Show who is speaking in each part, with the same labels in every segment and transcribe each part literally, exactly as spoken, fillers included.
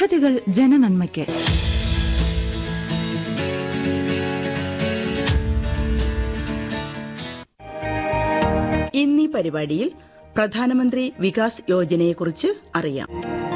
Speaker 1: പദ്ധതികൾ ജനനന്മയ്ക്ക്.
Speaker 2: ഇന്നീ പരിപാടിയിൽ പ്രധാനമന്ത്രി വികാസ് യോജനയെക്കുറിച്ച് അറിയാം.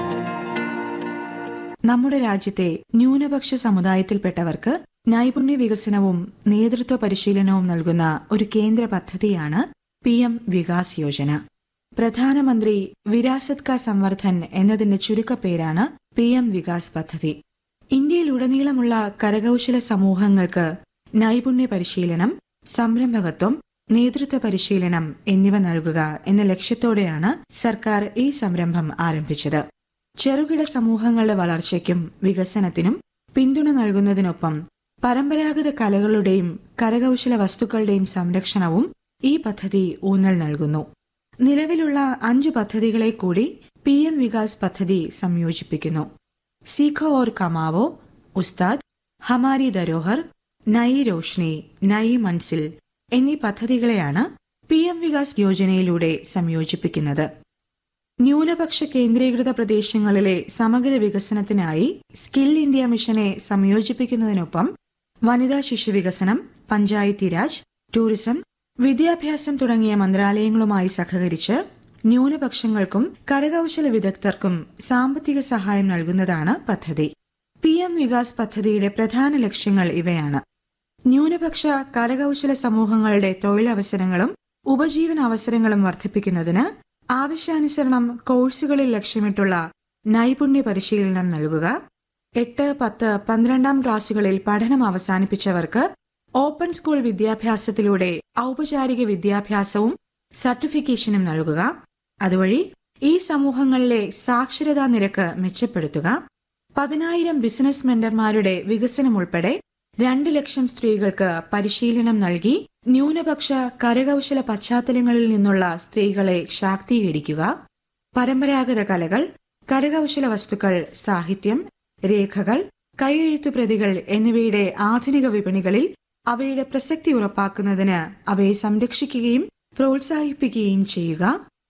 Speaker 1: നമ്മുടെ രാജ്യത്തെ ന്യൂനപക്ഷ സമുദായത്തിൽപ്പെട്ടവർക്ക് നൈപുണ്യ വികസനവും നേതൃത്വ പരിശീലനവും നൽകുന്ന ഒരു കേന്ദ്ര പദ്ധതിയാണ് പി എം വികാസ് യോജന. പ്രധാനമന്ത്രി വിരാസത് കാ സംവർദ്ധൻ എന്നതിന്റെ ചുരുക്കപ്പേരാണ് പി എം വികാസ് പദ്ധതി. ഇന്ത്യയിലുടനീളമുള്ള കരകൌശല സമൂഹങ്ങൾക്ക് നൈപുണ്യ പരിശീലനം, സംരംഭകത്വം, നേതൃത്വ പരിശീലനം എന്നിവ നൽകുക എന്ന ലക്ഷ്യത്തോടെയാണ് സർക്കാർ ഈ സംരംഭം ആരംഭിച്ചത്. ചെറുകിട സമൂഹങ്ങളുടെ വളർച്ചയ്ക്കും വികസനത്തിനും പിന്തുണ നൽകുന്നതിനൊപ്പം പരമ്പരാഗത കലകളുടെയും കരകൌശല വസ്തുക്കളുടെയും സംരക്ഷണവും ഈ പദ്ധതി ഊന്നൽ നൽകുന്നു. നിലവിലുള്ള അഞ്ചു പദ്ധതികളെ കൂടി പി എം വികാസ് പദ്ധതി സംയോജിപ്പിക്കുന്നു. സീഖോ ഓർ കമാവോ, ഉസ്താദ്, ഹമാരി ധരോഹർ, നയി രോഷ്നി, നയി മൻസിൽ എന്നീ പദ്ധതികളെയാണ് പി എം വികാസ് യോജനയിലൂടെ സംയോജിപ്പിക്കുന്നത്. ന്യൂനപക്ഷ കേന്ദ്രീകൃത പ്രദേശങ്ങളിലെ സമഗ്ര വികസനത്തിനായി സ്കിൽ ഇന്ത്യ മിഷനെ സംയോജിപ്പിക്കുന്നതിനൊപ്പം വനിതാ ശിശു വികസനം, പഞ്ചായത്തി രാജ്, ടൂറിസം, വിദ്യാഭ്യാസം തുടങ്ങിയ മന്ത്രാലയങ്ങളുമായി സഹകരിച്ച് ന്യൂനപക്ഷങ്ങൾക്കും കരകൌശല വിദഗ്ധർക്കും സാമ്പത്തിക സഹായം നൽകുന്നതാണ് പദ്ധതി. പി എം വികാസ് പദ്ധതിയുടെ പ്രധാന ലക്ഷ്യങ്ങൾ ഇവയാണ്. ന്യൂനപക്ഷ കരകൌശല സമൂഹങ്ങളുടെ തൊഴിലവസരങ്ങളും ഉപജീവനാവസരങ്ങളും വർദ്ധിപ്പിക്കുന്നതിന് ആവശ്യാനുസരണം കോഴ്സുകളിൽ ലക്ഷ്യമിട്ടുള്ള നൈപുണ്യ പരിശീലനം നൽകുക. എട്ട്, പത്ത്, പന്ത്രണ്ടാം ക്ലാസുകളിൽ പഠനം അവസാനിപ്പിച്ചവർക്ക് ഓപ്പൺ സ്കൂൾ വിദ്യാഭ്യാസത്തിലൂടെ ഔപചാരിക വിദ്യാഭ്യാസവും സർട്ടിഫിക്കേഷനും നൽകുക. അതുവഴി ഈ സമൂഹങ്ങളിലെ സാക്ഷരതാ നിരക്ക് മെച്ചപ്പെടുത്തുക. പതിനായിരം ബിസിനസ് മെന്റർമാരുടെ വികസനം ഉൾപ്പെടെ രണ്ട് ലക്ഷം സ്ത്രീകൾക്ക് പരിശീലനം നൽകി ന്യൂനപക്ഷ കരകൌശല പശ്ചാത്തലങ്ങളിൽ നിന്നുള്ള സ്ത്രീകളെ ശാക്തീകരിക്കുക. പരമ്പരാഗത കലകൾ, കരകൌശല വസ്തുക്കൾ, സാഹിത്യം, രേഖകൾ, കൈയെഴുത്തു പ്രതികൾ എന്നിവയുടെ ആധുനിക വിപണികളിൽ അവയുടെ പ്രസക്തി ഉറപ്പാക്കുന്നതിന് അവയെ സംരക്ഷിക്കുകയും പ്രോത്സാഹിപ്പിക്കുകയും ചെയ്യുക.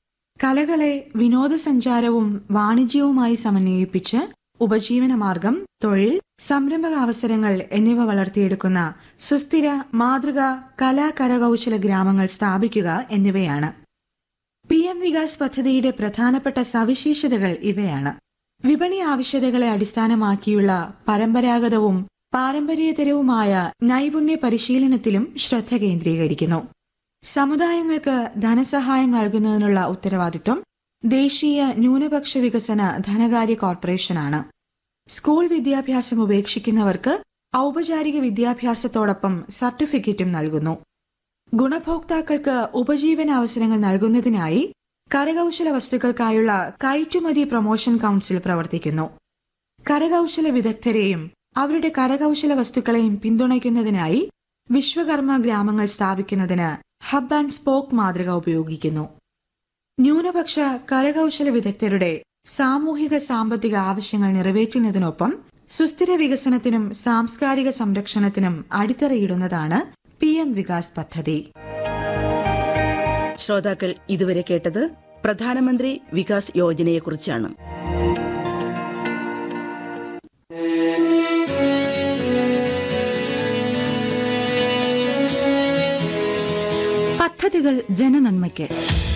Speaker 1: കലകളെ വിനോദസഞ്ചാരവും വാണിജ്യവുമായി സമന്വയിപ്പിച്ച് ഉപജീവനമാർഗം, തൊഴിൽ, സംരംഭകാവസരങ്ങൾ എന്നിവ വളർത്തിയെടുക്കുന്ന സുസ്ഥിര മാതൃക കലാ കരകൌശല ഗ്രാമങ്ങൾ സ്ഥാപിക്കുക എന്നിവയാണ്. പി എം വികാസ് പദ്ധതിയുടെ പ്രധാനപ്പെട്ട സവിശേഷതകൾ ഇവയാണ്. വിപണി ആവശ്യകതകളെ അടിസ്ഥാനമാക്കിയുള്ള പരമ്പരാഗതവും പാരമ്പര്യേതരവുമായ നൈപുണ്യ പരിശീലനത്തിലും ശ്രദ്ധ കേന്ദ്രീകരിക്കുന്നു. സമുദായങ്ങൾക്ക് ധനസഹായം നൽകുന്നതിനുള്ള ഉത്തരവാദിത്വം ദേശീയ ന്യൂനപക്ഷ വികസന ധനകാര്യ കോർപ്പറേഷനാണ്. സ്കൂൾ വിദ്യാഭ്യാസം ഉപേക്ഷിക്കുന്നവർക്ക് ഔപചാരിക വിദ്യാഭ്യാസത്തോടൊപ്പം സർട്ടിഫിക്കറ്റും നൽകുന്നു. ഗുണഭോക്താക്കൾക്ക് ഉപജീവനാവസരങ്ങൾ നൽകുന്നതിനായി കരകൌശല വസ്തുക്കൾക്കായുള്ള കയറ്റുമതി പ്രൊമോഷൻ കൌൺസിൽ പ്രവർത്തിക്കുന്നു. കരകൌശല വിദഗ്ധരെയും അവരുടെ കരകൌശല വസ്തുക്കളെയും പിന്തുണയ്ക്കുന്നതിനായി വിശ്വകർമ്മ ഗ്രാമങ്ങൾ സ്ഥാപിക്കുന്നതിന് ഹബ് ആൻഡ് സ്പോക്ക് മാതൃക ഉപയോഗിക്കുന്നു. ന്യൂനപക്ഷ കരകൌശല വിദഗ്ധരുടെ സാമൂഹിക സാമ്പത്തിക ആവശ്യങ്ങൾ നിറവേറ്റുന്നതിനൊപ്പം സുസ്ഥിര വികസനത്തിനും സാംസ്കാരിക സംരക്ഷണത്തിനും അടിത്തറയിടുന്നതാണ് പി എം വികാസ് പദ്ധതി.
Speaker 2: ശ്രോതാക്കൾ ഇതുവരെ കേട്ടത് പ്രധാനമന്ത്രി വികാസ് യോജനയെക്കുറിച്ചാണ്.
Speaker 1: പദ്ധതികൾ ജനനന്മയ്ക്ക്.